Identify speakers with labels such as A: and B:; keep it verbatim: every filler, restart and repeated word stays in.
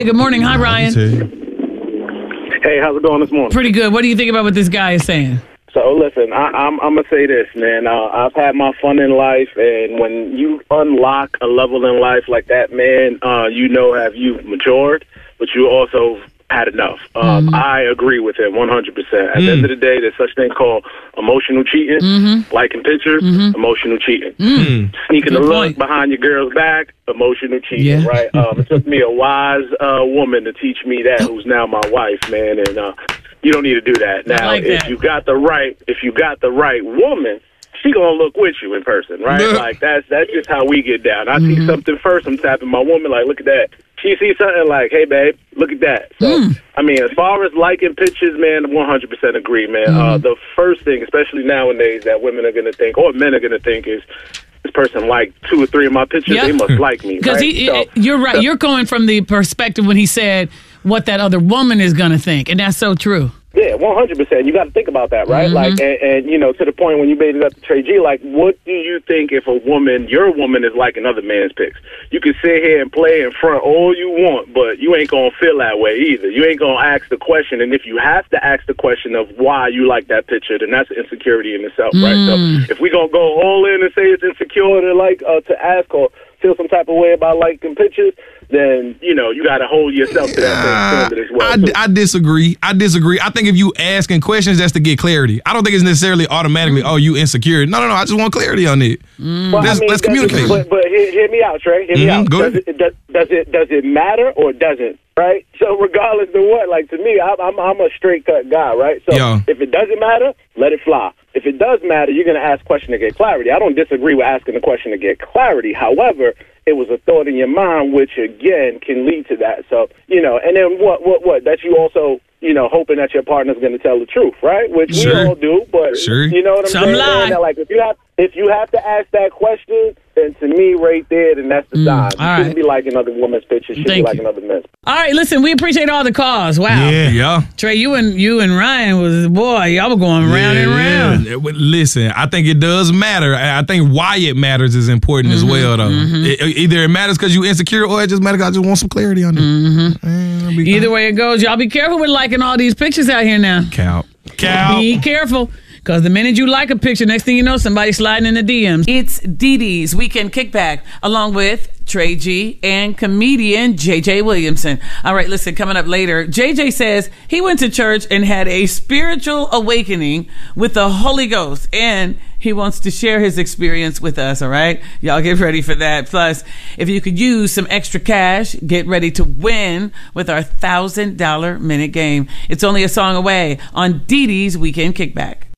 A: Good morning. Hi, Ryan.
B: Hey, how's it going this morning?
A: Pretty good. What do you think about what this guy is saying?
B: So, listen, I, I'm, I'm going to say this, man. Uh, I've had my fun in life, and when you unlock a level in life like that, man, uh, you know have you matured, but you also had enough. Um, mm-hmm. I agree with him one hundred percent. At mm. the end of the day, there's such thing called emotional cheating, mm-hmm. liking pictures, mm-hmm. emotional cheating. Mm. Sneaking
A: Good
B: the
A: point.
B: look behind your girl's back, emotional cheating,
A: Yeah.
B: right? Um, it took me a wise uh, woman to teach me that, who's now my wife, man, and uh, you don't need to do that. Now,
A: like
B: if
A: that.
B: you got the right, if you got the right woman, she gonna look with you in person, right?
C: Yeah.
B: Like that's that's just how we get down. I
A: Mm-hmm.
B: see something first, I'm tapping my woman, like, look at that. She sees something like, hey, babe, look at that. So,
A: Mm.
B: I mean, as far as liking pictures, man, one hundred percent agree, man.
A: Mm-hmm.
B: Uh, the first thing, especially nowadays, that women are gonna think, or men are gonna think, is this person liked two or three of my pictures.
A: Yeah.
B: They must like me,
A: Because
B: right?
A: he,
B: So-
A: you're right. You're going from the perspective when he said what that other woman is going to think, and that's so true.
B: Yeah, one hundred percent. You got to think about that, right?
A: Mm-hmm.
B: Like, and, and, you know, to the point when you made it up to Trey G, like, what do you think if a woman, your woman is like another man's pics? You can sit here and play in front all you want, but you ain't going to feel that way either. You ain't going to ask the question. And if you have to ask the question of why you like that picture, then that's insecurity in itself,
A: Mm.
B: right? So if we going to go all in and say it's insecure to, like, uh, to ask or feel some type of way about liking pictures, then, you know, you got to hold yourself to that same standard as well.
C: I,
B: too.
C: I disagree. I disagree. I think if you asking questions, that's to get clarity. I don't think it's necessarily automatically, oh, you insecure. No, no, no. I just want clarity on it.
B: Well,
C: Let's,
B: I mean,
C: let's
B: does
C: communicate.
B: It, but but hear, hear me out, Trey. Hear me
C: Mhm,
B: out.
C: go
B: Does
C: ahead.
B: it, does, does it does it matter or doesn't? Right. So regardless of what, like to me, I'm I'm, I'm a straight cut guy, right? So
C: Yeah.
B: if it doesn't matter, let it fly. If it does matter, you're going to ask a question to get clarity. I don't disagree with asking the question to get clarity. However, it was a thought in your mind, which again can lead to that. So you know, and then what what what? That you also. You know, hoping that your partner's going to tell the truth, right? Which
C: Sure.
B: we all do, but
C: Sure.
B: you know what I'm
A: Some
B: saying?
A: lie.
B: That, like if you have if you have to ask that question, then to me, right there, then that's the sign. You
A: all
B: shouldn't
A: right.
B: be like another woman's picture. You should
A: Thank
B: be like
A: you.
B: another man's.
A: All right, listen, we appreciate all the calls. Wow.
C: Yeah. Yeah.
A: Trey, you and you and Ryan was, boy, y'all were going round and round.
C: Yeah. Listen, I think it does matter. I I think why it matters is important
A: Mm-hmm.
C: as well, though. It- either it matters because you insecure or it just matters because I just want some clarity on it.
A: Mm-hmm.
C: Man, I'll be
A: Either
C: fine.
A: way it goes, y'all be careful with liking all these pictures out here now.
C: Cow. Cow.
A: Be careful. Because the minute you like a picture, next thing you know, somebody's sliding in the D Ms. It's Dee Dee's Weekend Kickback, along with Trey G and comedian J J Williamson. All right, listen, coming up later, J J says he went to church and had a spiritual awakening with the Holy Ghost, and he wants to share his experience with us, all right? Y'all get ready for that. Plus, if you could use some extra cash, get ready to win with our one thousand dollars minute game. It's only a song away on Dee Dee's Weekend Kickback.